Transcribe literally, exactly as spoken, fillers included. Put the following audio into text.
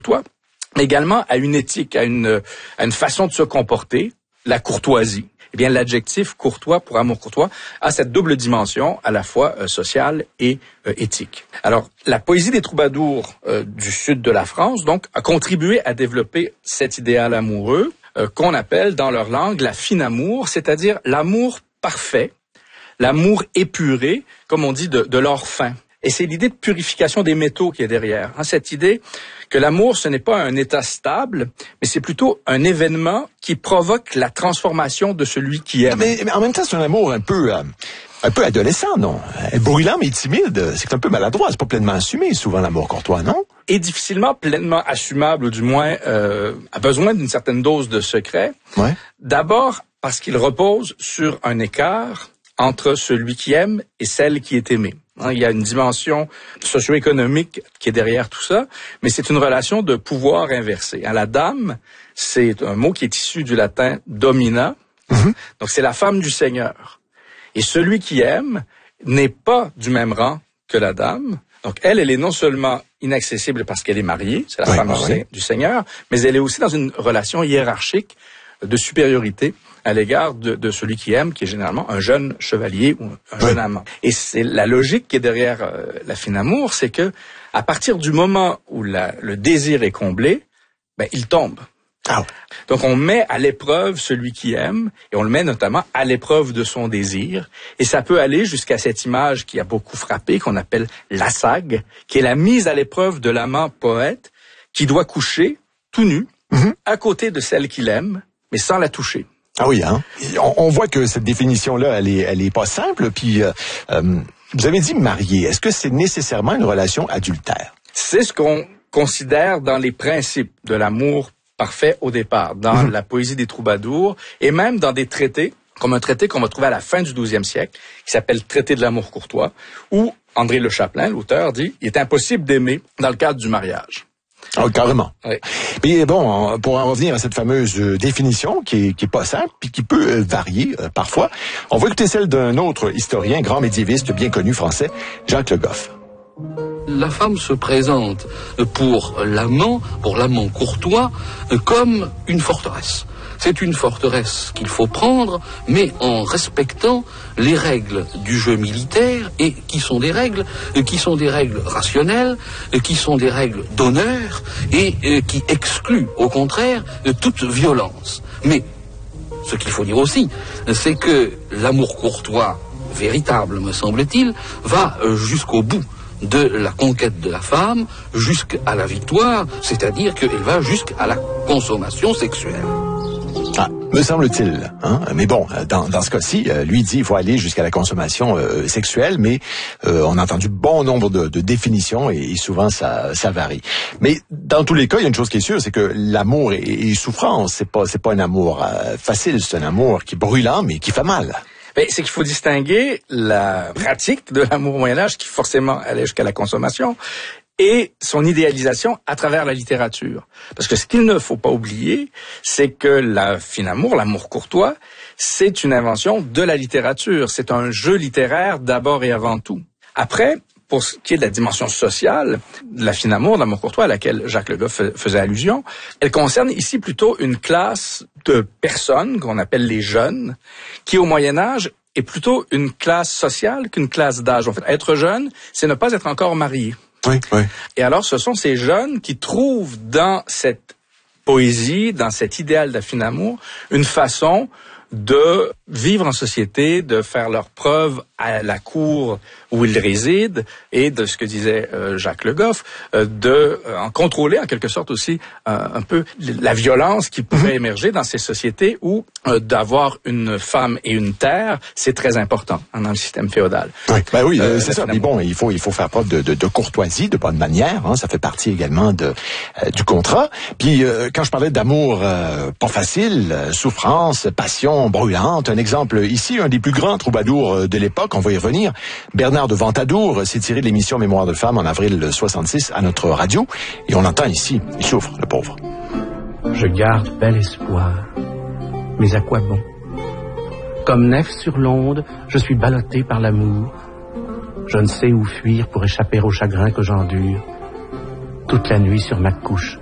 toi, mais également à une éthique, à une, à une façon de se comporter, la courtoisie. Eh bien, l'adjectif courtois pour amour courtois a cette double dimension, à la fois euh, sociale et euh, éthique. Alors, la poésie des troubadours euh, du sud de la France, donc, a contribué à développer cet idéal amoureux euh, qu'on appelle dans leur langue la fine amour, c'est-à-dire l'amour parfait, l'amour épuré, comme on dit, de, de l'or fin. Et c'est l'idée de purification des métaux qui est derrière. Hein, cette idée que l'amour, ce n'est pas un état stable, mais c'est plutôt un événement qui provoque la transformation de celui qui aime. Mais, mais en même temps, c'est un amour un peu, euh, un peu adolescent, non? Brûlant mais timide, c'est un peu maladroit. C'est pas pleinement assumé, souvent, l'amour courtois, non? Et difficilement pleinement assumable, ou du moins euh, a besoin d'une certaine dose de secret. Ouais. D'abord parce qu'il repose sur un écart entre celui qui aime et celle qui est aimée. Il y a une dimension socio-économique qui est derrière tout ça, mais c'est une relation de pouvoir inversé. La dame, c'est un mot qui est issu du latin domina, mm-hmm. donc c'est la femme du Seigneur. Et celui qui aime n'est pas du même rang que la dame. Donc elle, elle est non seulement inaccessible parce qu'elle est mariée, c'est la oui, femme oui. du Seigneur, mais elle est aussi dans une relation hiérarchique de supériorité à l'égard de, de celui qui aime, qui est généralement un jeune chevalier ou un jeune oui. amant. Et c'est la logique qui est derrière euh, la fine amour, c'est que à partir du moment où la, le désir est comblé, ben il tombe. Ah. Donc on met à l'épreuve celui qui aime, et on le met notamment à l'épreuve de son désir. Et ça peut aller jusqu'à cette image qui a beaucoup frappé, qu'on appelle la sague, qui est la mise à l'épreuve de l'amant poète, qui doit coucher tout nu, mm-hmm. à côté de celle qu'il aime, mais sans la toucher. Ah oui, hein. On, on voit que cette définition-là, elle est, elle est pas simple. Puis, euh, euh, vous avez dit marié. Est-ce que c'est nécessairement une relation adultère? C'est ce qu'on considère dans les principes de l'amour parfait au départ, dans mmh. la poésie des troubadours, et même dans des traités, comme un traité qu'on va trouver à la fin du douzième siècle, qui s'appelle Traité de l'amour courtois, où André Le Chapelain, l'auteur, dit « Il est impossible d'aimer dans le cadre du mariage ». Ah, carrément. Oui. Mais bon, pour en revenir à cette fameuse définition qui est, qui est pas simple puis qui peut euh, varier euh, parfois, on va écouter celle d'un autre historien, grand médiéviste bien connu français, Jacques Le Goff. La femme se présente pour l'amant, pour l'amant courtois, comme une forteresse. C'est une forteresse qu'il faut prendre, mais en respectant les règles du jeu militaire, et qui sont des règles, qui sont des règles rationnelles, qui sont des règles d'honneur, et qui excluent, au contraire, toute violence. Mais ce qu'il faut dire aussi, c'est que l'amour courtois, véritable, me semble-t-il, va jusqu'au bout de la conquête de la femme, jusqu'à la victoire, c'est-à-dire qu'elle va jusqu'à la consommation sexuelle. Ah, me semble-t-il. Hein? Mais bon, dans, dans ce cas-ci, lui dit qu'il faut aller jusqu'à la consommation euh, sexuelle, mais euh, on a entendu bon nombre de, de définitions et, et souvent ça, ça varie. Mais dans tous les cas, il y a une chose qui est sûre, c'est que l'amour est, est souffrant. C'est pas, c'est pas un amour euh, facile, c'est un amour qui est brûlant, mais qui fait mal. Ben, c'est qu'il faut distinguer la pratique de l'amour au Moyen-Âge, qui forcément allait jusqu'à la consommation, et son idéalisation à travers la littérature. Parce que ce qu'il ne faut pas oublier, c'est que la fine amour, l'amour courtois, c'est une invention de la littérature. C'est un jeu littéraire d'abord et avant tout. Après, pour ce qui est de la dimension sociale, la fine amour, l'amour courtois à laquelle Jacques Le Goff faisait allusion, elle concerne ici plutôt une classe de personnes qu'on appelle les jeunes, qui au Moyen-Âge est plutôt une classe sociale qu'une classe d'âge. En fait, être jeune, c'est ne pas être encore marié. Oui, oui. Et alors, ce sont ces jeunes qui trouvent dans cette poésie, dans cet idéal de la fine amour, une façon de vivre en société, de faire leurs preuves à la cour où ils résident, et de ce que disait euh, Jacques Le Goff, euh, de euh, en contrôler en quelque sorte aussi euh, un peu la violence qui pourrait mmh. émerger dans ces sociétés où euh, d'avoir une femme et une terre, c'est très important hein, dans le système féodal. Oui, ben oui, euh, c'est ça. Finalement. Mais bon, il faut il faut faire preuve de, de, de courtoisie, de bonne manière. Hein, ça fait partie également de euh, du contrat. Puis euh, quand je parlais d'amour euh, pas facile, euh, souffrance, passion brûlante, un exemple ici, un des plus grands troubadours de l'époque, on va y revenir, Bernard de Ventadour, s'est tiré de l'émission Mémoire de femme en avril soixante-six à notre radio, et on l'entend ici, il souffre, le pauvre. Je garde bel espoir, mais à quoi bon? Comme nef sur l'onde, je suis ballotté par l'amour. Je ne sais où fuir pour échapper au chagrin que j'endure. Toute la nuit sur ma couche,